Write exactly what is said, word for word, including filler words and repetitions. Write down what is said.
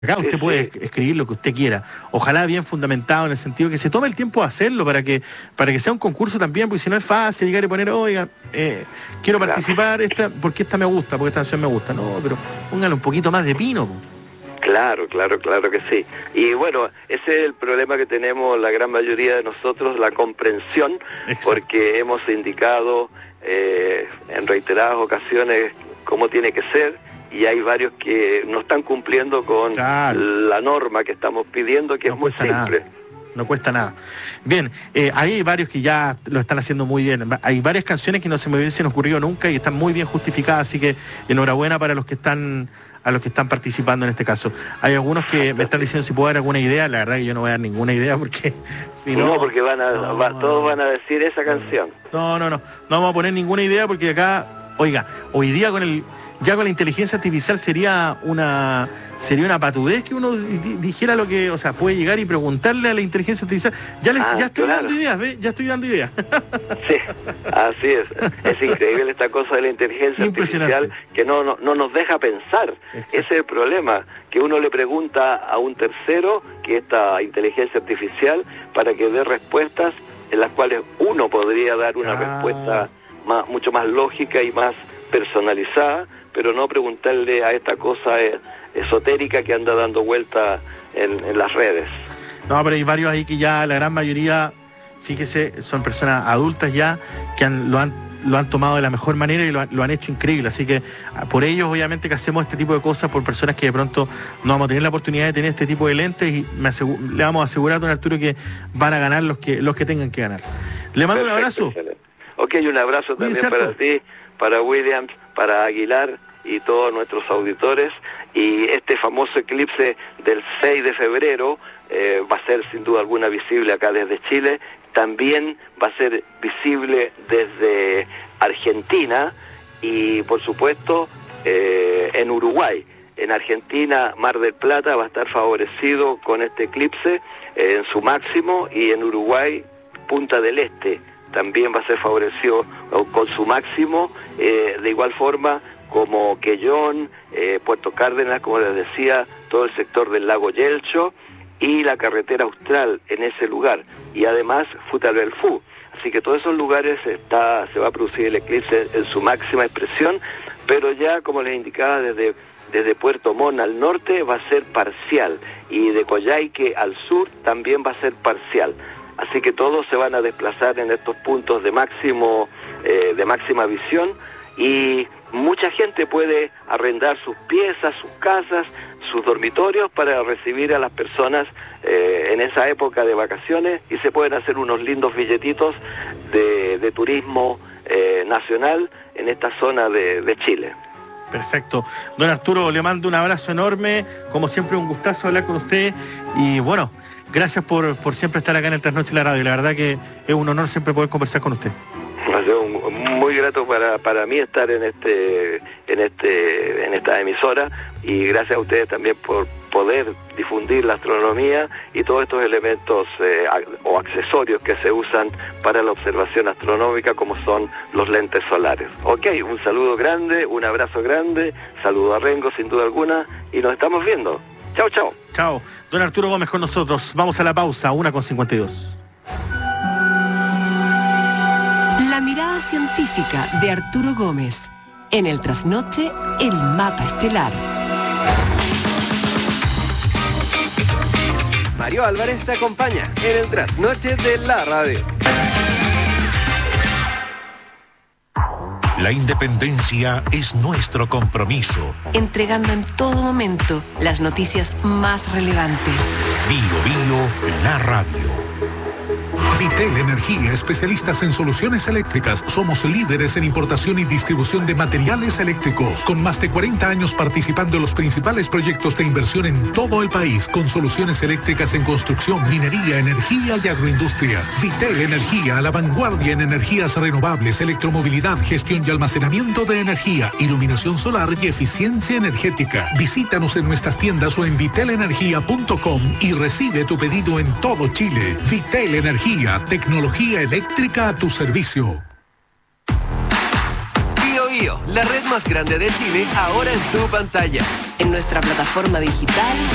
Acá usted Sí, puede sí. escribir lo que usted quiera, ojalá bien fundamentado en el sentido que se tome el tiempo de hacerlo para que para que sea un concurso también, porque si no es fácil llegar y poner, oiga, eh, quiero Claro. participar, esta, porque esta me gusta, porque esta canción me gusta. No, pero póngale un poquito más de pino. Po. Claro, claro, claro que sí. Y bueno, ese es el problema que tenemos la gran mayoría de nosotros, la comprensión, Exacto. porque hemos indicado eh, en reiteradas ocasiones cómo tiene que ser, y hay varios que no están cumpliendo con Claro. la norma que estamos pidiendo, que No es muy cuesta nada. simple. No cuesta nada. Bien, eh, hay varios que ya lo están haciendo muy bien. Hay varias canciones que no se me hubiesen ocurrido nunca y están muy bien justificadas, así que enhorabuena para los que están a los que están participando en este caso. Hay algunos que me están diciendo si puedo dar alguna idea. La verdad que yo no voy a dar ninguna idea porque si no... No, porque van a, no, va- todos no. van a decir esa canción. No, no, no. No vamos a poner ninguna idea porque acá, oiga, hoy día con el ya con la inteligencia artificial sería una sería una patudez que uno di- dijera lo que, o sea, puede llegar y preguntarle a la inteligencia artificial. Ya, les, Ah, ya estoy claro. dando ideas, ¿ves? Ya estoy dando ideas. Sí, así es. Es increíble esta cosa de la inteligencia Impresionante. artificial que no, no, no nos deja pensar. Exacto. Ese es el problema, que uno le pregunta a un tercero, que esta inteligencia artificial, para que dé respuestas en las cuales uno podría dar una Ah. respuesta más, mucho más lógica y más personalizada, pero no preguntarle a esta cosa eh, esotérica que anda dando vuelta en, en las redes. No, pero hay varios ahí que ya la gran mayoría, fíjese, son personas adultas ya que han, lo han lo han tomado de la mejor manera y lo han, lo han hecho increíble, así que ah, por ellos obviamente que hacemos este tipo de cosas por personas que de pronto no vamos a tener la oportunidad de tener este tipo de lentes y me asegu- le vamos a asegurar a don Arturo que van a ganar los que los que tengan que ganar. Le mando un Perfecto, abrazo. excelente. Ok, un abrazo Cuídense también para harto. ti, para Williams, para Aguilar y todos nuestros auditores. Y este famoso eclipse del seis de febrero eh, va a ser sin duda alguna visible acá desde Chile. También va a ser visible desde Argentina y por supuesto eh, en Uruguay. En Argentina, Mar del Plata va a estar favorecido con este eclipse eh, en su máximo, y en Uruguay, Punta del Este también va a ser favorecido con su máximo, eh, de igual forma como Quellón, eh, Puerto Cárdenas, como les decía, todo el sector del lago Yelcho y la carretera austral en ese lugar, y además Futalbelfú. Así que todos esos lugares está, se va a producir el eclipse en su máxima expresión, pero ya, como les indicaba, desde, desde Puerto Montt al norte va a ser parcial, y de Coyhaique al sur también va a ser parcial. Así que todos se van a desplazar en estos puntos de máximo, eh, de máxima visión, y mucha gente puede arrendar sus piezas, sus casas, sus dormitorios para recibir a las personas eh, en esa época de vacaciones, y se pueden hacer unos lindos billetitos de, de turismo eh, nacional en esta zona de, de Chile. Perfecto. Don Arturo, le mando un abrazo enorme, como siempre un gustazo hablar con usted y bueno, gracias por, por siempre estar acá en el Trasnoche de la Radio. La verdad que es un honor siempre poder conversar con usted. Ha sido un- muy grato para, para mí estar en este en este en esta emisora, y gracias a ustedes también por poder difundir la astronomía y todos estos elementos eh, ac- o accesorios que se usan para la observación astronómica, como son los lentes solares. Ok, un saludo grande, un abrazo grande, saludo a Rengo sin duda alguna, y nos estamos viendo. Chao, chao. Chao. Don Arturo Gómez con nosotros. Vamos a la pausa, una con cincuenta y dos. La mirada científica de Arturo Gómez. En el trasnoche, el mapa estelar. Mario Álvarez te acompaña en el trasnoche de la radio. La independencia es nuestro compromiso. Entregando en todo momento las noticias más relevantes. Bio Bio, la radio. Vitel Energía, especialistas en soluciones eléctricas. Somos líderes en importación y distribución de materiales eléctricos, con más de cuarenta años participando en los principales proyectos de inversión en todo el país, con soluciones eléctricas en construcción, minería, energía y agroindustria. Vitel Energía, a la vanguardia en energías renovables, electromovilidad, gestión y almacenamiento de energía, iluminación solar y eficiencia energética. Visítanos en nuestras tiendas o en vitel energía punto com y recibe tu pedido en todo Chile. Vitel Energía, tecnología eléctrica a tu servicio. Bio Bio, la red más grande de Chile, ahora en tu pantalla. En nuestra plataforma digital